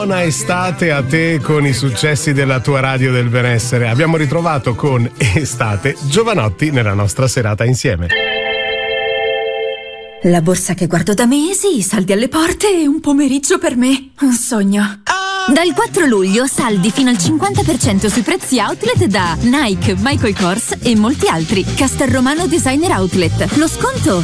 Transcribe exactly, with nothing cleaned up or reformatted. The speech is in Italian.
Buona estate a te con i successi della tua radio del benessere. Abbiamo ritrovato con Estate Giovanotti nella nostra serata insieme. La borsa che guardo da mesi, i saldi alle porte e un pomeriggio per me. Un sogno. Dal quattro luglio saldi fino al cinquanta per cento sui prezzi outlet da Nike, Michael Kors e molti altri. Castelromano Designer Outlet. Lo sconto